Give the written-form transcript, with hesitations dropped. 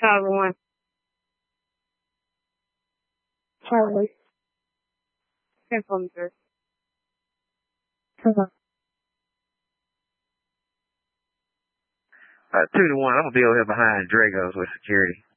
Charlie 1. Charlie. 10 for me, sir. Hello. 2 to 1. I'm gonna be over here behind Dragos with security.